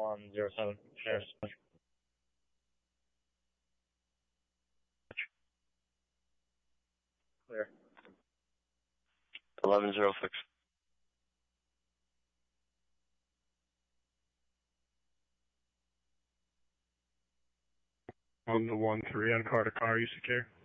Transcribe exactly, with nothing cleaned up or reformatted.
one zero seven. Share dispatch. Clear. eleven zero six. On the one three on car to car, you secure?